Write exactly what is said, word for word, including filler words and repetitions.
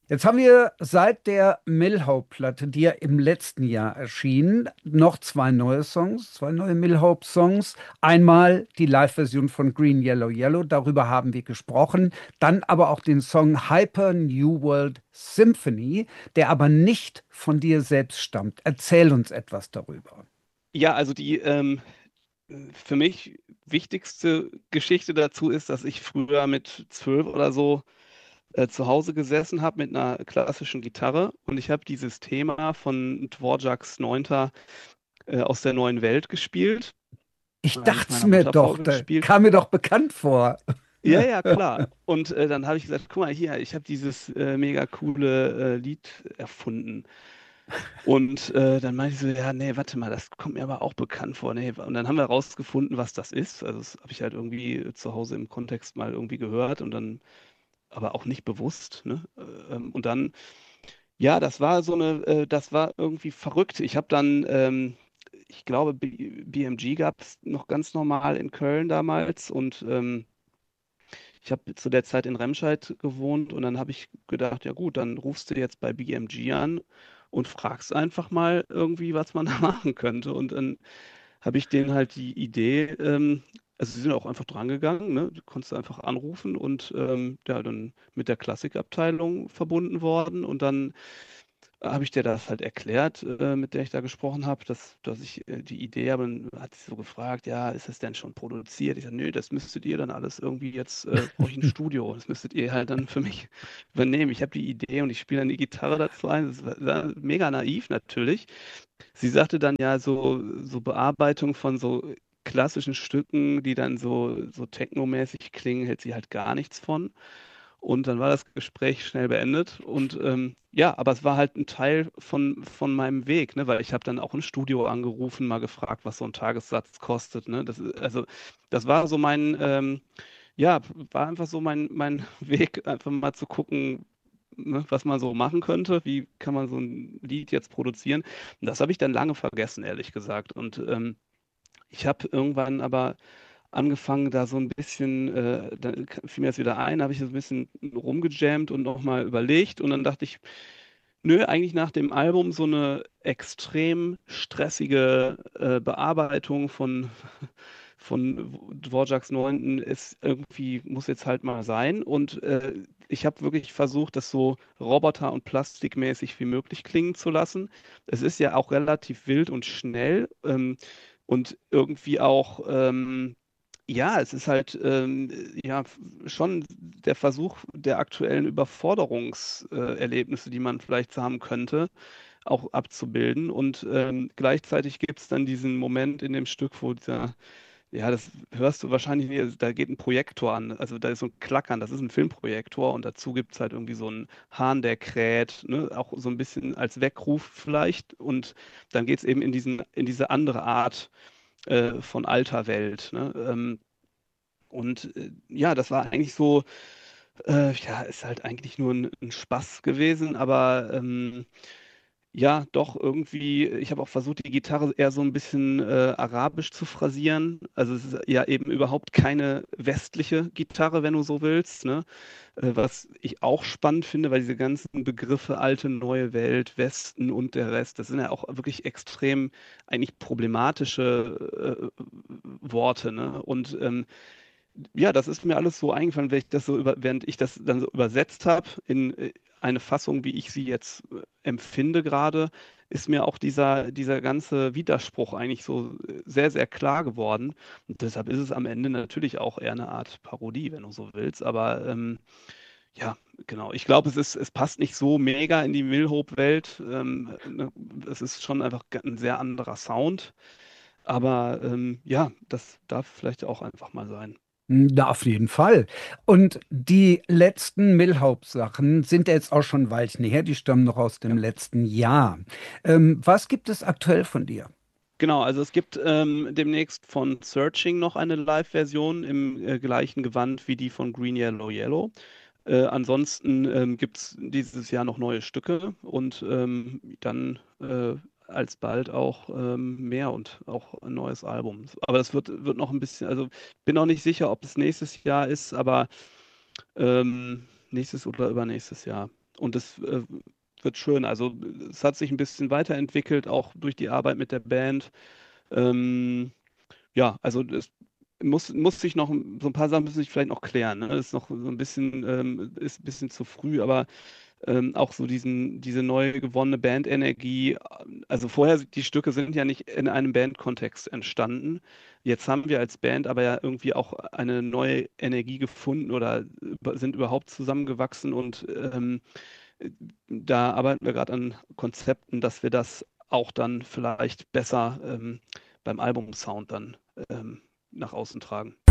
Jetzt haben wir seit der Millhope-Platte, die ja im letzten Jahr erschien, noch zwei neue Songs, zwei neue Millhope-Songs. Einmal die Live-Version von Green Yellow Yellow, darüber haben wir gesprochen. Dann aber auch den Song Hyper New World Symphony, der aber nicht von dir selbst stammt. Erzähl uns etwas darüber. Ja, also die ähm, für mich wichtigste Geschichte dazu ist, dass ich früher mit zwölf oder so äh, zu Hause gesessen habe mit einer klassischen Gitarre und ich habe dieses Thema von Dvorak's Neunter äh, aus der neuen Welt gespielt. Ich Und habe ich dachte meiner mir Mutter doch, da vorgespielt. kam mir doch bekannt vor. Ja, ja, klar. Und äh, dann habe ich gesagt, guck mal hier, ich habe dieses äh, mega coole äh, Lied erfunden. Und äh, dann meinte ich so, ja, nee, warte mal, das kommt mir aber auch bekannt vor. Nee. Und dann haben wir rausgefunden, was das ist. Also das habe ich halt irgendwie zu Hause im Kontext mal irgendwie gehört und dann aber auch nicht bewusst. Ne? Ähm, und dann, ja, das war so eine, äh, das war irgendwie verrückt. Ich habe dann, ähm, ich glaube, B BMG gab es noch ganz normal in Köln damals und ähm, ich habe zu der Zeit in Remscheid gewohnt und dann habe ich gedacht, ja gut, dann rufst du jetzt bei B M G an und fragst einfach mal irgendwie, was man da machen könnte. Und dann habe ich denen halt die Idee, ähm, also sie sind auch einfach drangegangen, ne? Du konntest einfach anrufen und ähm, ja, dann mit der Klassikabteilung verbunden worden und dann habe ich dir das halt erklärt, äh, mit der ich da gesprochen habe, dass, dass ich äh, die Idee habe, und hat sie so gefragt, ja, ist das denn schon produziert? Ich sage, nö, das müsstet ihr dann alles irgendwie jetzt, äh, brauche ich ein Studio, das müsstet ihr halt dann für mich übernehmen. Ich habe die Idee und ich spiele dann die Gitarre dazu ein. Das war, war mega naiv natürlich. Sie sagte dann ja, so, so Bearbeitung von so klassischen Stücken, die dann so, so technomäßig klingen, hält sie halt gar nichts von. Und dann war das Gespräch schnell beendet. Und ähm, ja, aber es war halt ein Teil von, von meinem Weg, ne? Weil ich habe dann auch ein Studio angerufen, mal gefragt, was so ein Tagessatz kostet. Ne? Das, ist- also, das war so mein, ähm, ja, war einfach so mein, mein Weg, einfach mal zu gucken, ne, was man so machen könnte. Wie kann man so ein Lied jetzt produzieren? Und das habe ich dann lange vergessen, ehrlich gesagt. Und ähm, ich habe irgendwann aber angefangen, da so ein bisschen, äh, dann fiel mir das wieder ein, habe ich so ein bisschen rumgejammt und nochmal überlegt und dann dachte ich, nö, eigentlich nach dem Album so eine extrem stressige äh, Bearbeitung von, von Dvorak's Neunten ist irgendwie, muss jetzt halt mal sein. Und äh, ich habe wirklich versucht, das so roboter- und plastikmäßig wie möglich klingen zu lassen. Es ist ja auch relativ wild und schnell ähm, und irgendwie auch. Ähm, ja, es ist halt ähm, ja f- schon der Versuch der aktuellen Überforderungserlebnisse, äh, Erlebnisse, die man vielleicht haben könnte, auch abzubilden. Und ähm, gleichzeitig gibt es dann diesen Moment in dem Stück, wo dieser, ja, das hörst du wahrscheinlich nicht, also da geht ein Projektor an, also da ist so ein Klackern, das ist ein Filmprojektor und dazu gibt es halt irgendwie so einen Hahn, der kräht, ne? Auch so ein bisschen als Weckruf vielleicht. Und dann geht es eben in diesen, in diese andere Art äh, von alter Welt. Ne? Ähm, und äh, ja, das war eigentlich so, äh, ja, ist halt eigentlich nur ein, ein Spaß gewesen, aber ähm, ja, doch irgendwie, ich habe auch versucht, die Gitarre eher so ein bisschen äh, arabisch zu phrasieren. Also es ist ja eben überhaupt keine westliche Gitarre, wenn du so willst, ne? Äh, was ich auch spannend finde, weil diese ganzen Begriffe alte, neue Welt, Westen und der Rest, das sind ja auch wirklich extrem eigentlich problematische äh, Worte, ne? Und ähm, ja, das ist mir alles so eingefallen, während ich das so über, während ich das dann so übersetzt habe in äh, eine Fassung, wie ich sie jetzt äh, empfinde gerade, ist mir auch dieser, dieser ganze Widerspruch eigentlich so äh, sehr, sehr klar geworden. Und deshalb ist es am Ende natürlich auch eher eine Art Parodie, wenn du so willst. Aber ähm, ja, genau. Ich glaube, es ist, es passt nicht so mega in die Milhope-Welt. Ähm, ne, es ist schon einfach ein sehr anderer Sound. Aber ähm, ja, das darf vielleicht auch einfach mal sein. Na, auf jeden Fall. Und die letzten Millhouse-Sachen sind ja jetzt auch schon ein Weilchen her, die stammen noch aus dem Ja. letzten Jahr. Ähm, was gibt es aktuell von dir? Genau, also es gibt ähm, demnächst von Searching noch eine Live-Version im äh, gleichen Gewand wie die von Green Yellow Yellow. Äh, ansonsten ähm, gibt es dieses Jahr noch neue Stücke und ähm, dann äh, alsbald auch ähm, mehr und auch ein neues Album. Aber das wird, wird noch ein bisschen, also bin auch nicht sicher, ob es nächstes Jahr ist, aber ähm, nächstes oder übernächstes Jahr. und es äh, wird schön. Also es hat sich ein bisschen weiterentwickelt, auch durch die Arbeit mit der Band. Ähm, ja, also es muss, muss sich noch, so ein paar Sachen müssen sich vielleicht noch klären. Ne? Das ist noch so ein bisschen, ähm, ist ein bisschen zu früh, aber ähm, auch so diesen, diese neu gewonnene Bandenergie. Also vorher, die Stücke sind ja nicht in einem Bandkontext entstanden. Jetzt haben wir als Band aber ja irgendwie auch eine neue Energie gefunden oder über- sind überhaupt zusammengewachsen und ähm, da arbeiten wir gerade an Konzepten, dass wir das auch dann vielleicht besser ähm, beim Albumsound dann ähm, nach außen tragen.